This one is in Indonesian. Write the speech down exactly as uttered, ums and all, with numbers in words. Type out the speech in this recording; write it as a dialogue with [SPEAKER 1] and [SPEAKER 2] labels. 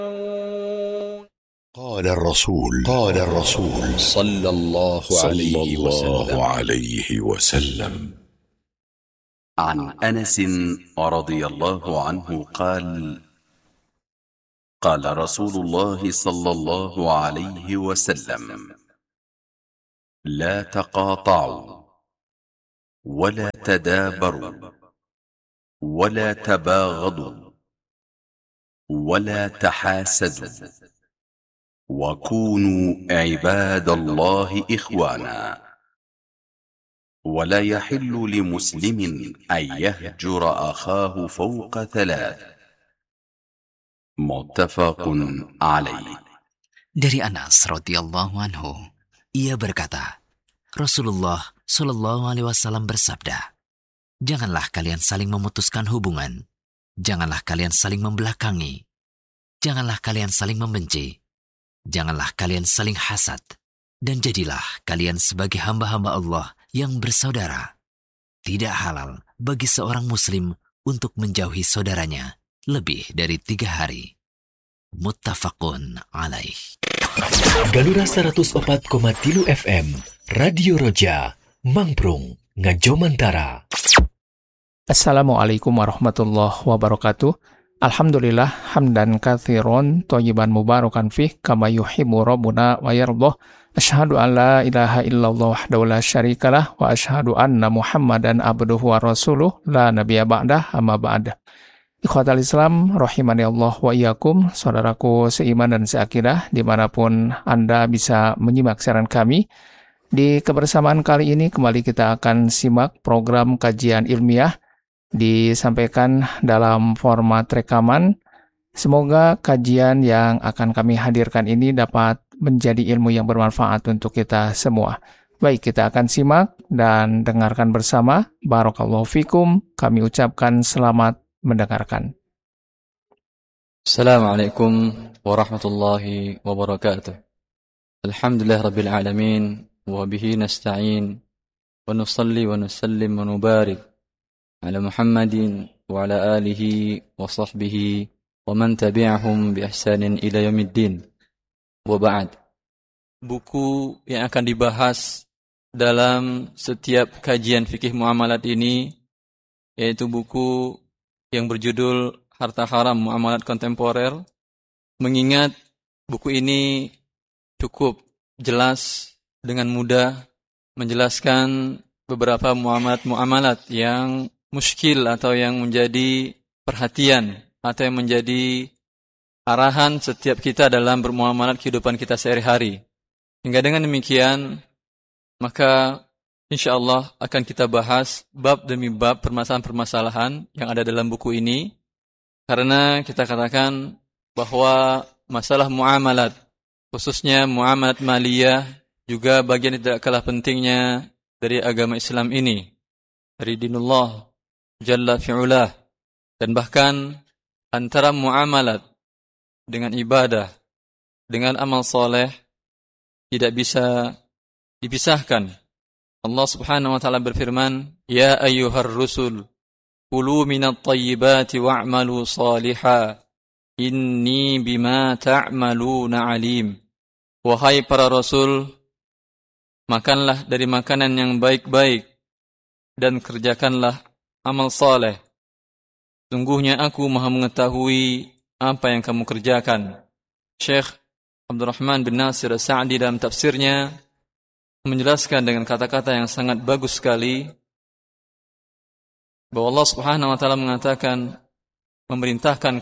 [SPEAKER 1] قال الرسول قال الرسول صلى الله عليه وسلم عليه وسلم
[SPEAKER 2] عن أنس رضي الله عنه قال قال رسول الله صلى الله عليه وسلم لا تقاطعوا ولا تدابروا ولا تباغضوا ولا تحاسدوا وكونوا عباد الله إخوانا ولا يحل لمسلم أن يهجر أخاه فوق ثلاث متفق عليه.
[SPEAKER 3] Dari Anas radhiyallahu anhu, ia berkata, Rasulullah shallallahu alaihi wasallam bersabda, janganlah kalian saling memutuskan hubungan, janganlah kalian saling membelakangi, janganlah kalian saling membenci, janganlah kalian saling hasad, dan jadilah kalian sebagai hamba-hamba Allah yang bersaudara. Tidak halal bagi seorang muslim untuk menjauhi saudaranya lebih dari tiga hari. Muttafaqun alaih.
[SPEAKER 4] Galura seratus empat koma tiga F M, Radio Roja, Mangprung, Ngajomantara.
[SPEAKER 5] Assalamualaikum warahmatullahi wabarakatuh. Alhamdulillah hamdan katsiron thayyiban mubarakan fih kama yuhibbu rabbuna wa yardha. Asyhadu an la ilaha illallah wahdahu la syarikalah wa asyhadu anna Muhammadan abduhu wa rasuluh la nabiyya ba'dah amma ba'd. Ikhwatal Islam rahimani Allah wa iyyakum, saudaraku seiman dan seakidah dimanapun Anda bisa menyimak siaran kami. Di kebersamaan kali ini kembali kita akan simak program kajian ilmiah disampaikan dalam format rekaman. Semoga kajian yang akan kami hadirkan ini dapat menjadi ilmu yang bermanfaat untuk kita semua. Baik, kita akan simak dan dengarkan bersama. Barakallahu fikum. Kami ucapkan selamat mendengarkan.
[SPEAKER 6] Assalamualaikum warahmatullahi wabarakatuh. Alhamdulillah rabbil alamin wa bihi nasta'in wa nusalli wa nusallim wa nubarik ala Muhammadin wa ala alihi wa sahbihi wa man tabi'ahum bi ihsanin ila yaumiddin. Wa ba'd. Buku yang akan dibahas dalam setiap kajian fikih muamalat ini yaitu buku yang berjudul Harta Haram Muamalat Kontemporer. Mengingat buku ini cukup jelas dengan mudah menjelaskan beberapa muamalat-muamalat yang muskil atau yang menjadi perhatian atau yang menjadi arahan setiap kita dalam bermuamalat kehidupan kita sehari-hari. Hingga dengan demikian, maka insyaallah akan kita bahas bab demi bab permasalahan-permasalahan yang ada dalam buku ini. Karena kita katakan bahwa masalah muamalat, khususnya muamalat maliyah, juga bagian tidak kalah pentingnya dari agama Islam ini, dari dinullah Jalla fi'ulah. Dan bahkan antara muamalat dengan ibadah, dengan amal soleh, tidak bisa dipisahkan. Allah subhanahu wa ta'ala berfirman, Ya ayyuhar rusul, kulu minat tayyibati wa'malu saliha, inni bima ta'maluna alim. Wahai para rasul, makanlah dari makanan yang baik-baik, dan kerjakanlah amal saleh. Sungguhnya aku maha mengetahui apa yang kamu kerjakan. Syekh Abdurrahman bin Nasir As-Sa'di dalam tafsirnya menjelaskan dengan kata-kata yang sangat bagus sekali bahwa Allah Subhanahu wa taala mengatakan, memerintahkan